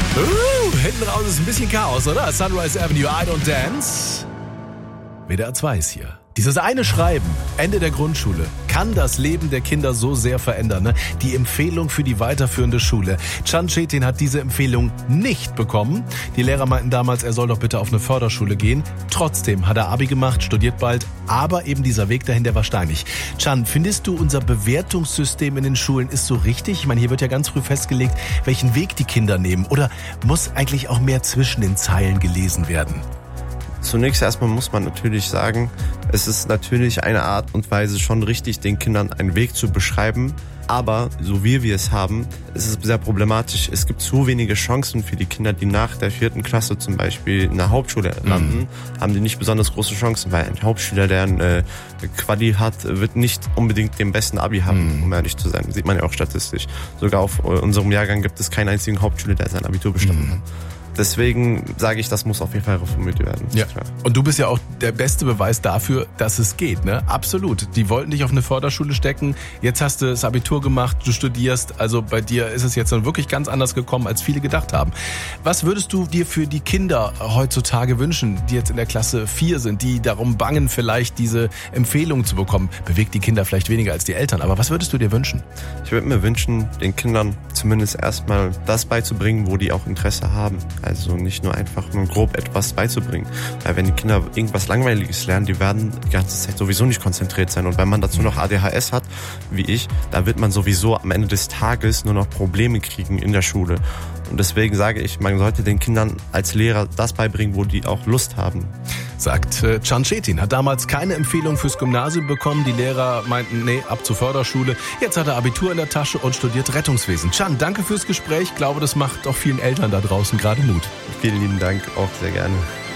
Hinten raus ist ein bisschen Chaos, oder? Sunrise Avenue, I Don't Dance. WDR 2 ist hier. Dieses eine Schreiben, Ende der Grundschule, kann das Leben der Kinder so sehr verändern. Ne? Die Empfehlung für die weiterführende Schule. Can Çetin hat diese Empfehlung nicht bekommen. Die Lehrer meinten damals, er soll doch bitte auf eine Förderschule gehen. Trotzdem hat er Abi gemacht, studiert bald. Aber eben dieser Weg dahin, der war steinig. Can, findest du, unser Bewertungssystem in den Schulen ist so richtig? Ich meine, hier wird ja ganz früh festgelegt, welchen Weg die Kinder nehmen. Oder muss eigentlich auch mehr zwischen den Zeilen gelesen werden? Zunächst erstmal muss man natürlich sagen, es ist natürlich eine Art und Weise schon richtig, den Kindern einen Weg zu beschreiben. Aber so wie wir es haben, ist es sehr problematisch. Es gibt zu wenige Chancen für die Kinder, die nach der 4. Klasse zum Beispiel in der Hauptschule landen, haben die nicht besonders große Chancen, weil ein Hauptschüler, der ein Quali hat, wird nicht unbedingt den besten Abi haben, um ehrlich zu sein. Sieht man ja auch statistisch. Sogar auf unserem Jahrgang gibt es keinen einzigen Hauptschüler, der sein Abitur bestanden hat. Deswegen sage ich, das muss auf jeden Fall reformiert werden. Ja. Und du bist ja auch der beste Beweis dafür, dass es geht, ne? Absolut. Die wollten dich auf eine Förderschule stecken. Jetzt hast du das Abitur gemacht, du studierst. Also bei dir ist es jetzt dann wirklich ganz anders gekommen, als viele gedacht haben. Was würdest du dir für die Kinder heutzutage wünschen, die jetzt in der Klasse 4 sind, die darum bangen, vielleicht diese Empfehlung zu bekommen? Bewegt die Kinder vielleicht weniger als die Eltern. Aber was würdest du dir wünschen? Ich würde mir wünschen, den Kindern zumindest erstmal das beizubringen, wo die auch Interesse haben. Also nicht nur einfach nur grob etwas beizubringen. Weil wenn die Kinder irgendwas Langweiliges lernen, die werden die ganze Zeit sowieso nicht konzentriert sein. Und wenn man dazu noch ADHS hat, wie ich, da wird man sowieso am Ende des Tages nur noch Probleme kriegen in der Schule. Und deswegen sage ich, man sollte den Kindern als Lehrer das beibringen, wo die auch Lust haben. Sagt Can Çetin, hat damals keine Empfehlung fürs Gymnasium bekommen. Die Lehrer meinten, nee, ab zur Förderschule. Jetzt hat er Abitur in der Tasche und studiert Rettungswesen. Can, danke fürs Gespräch. Ich glaube, das macht auch vielen Eltern da draußen gerade Mut. Vielen lieben Dank, auch sehr gerne.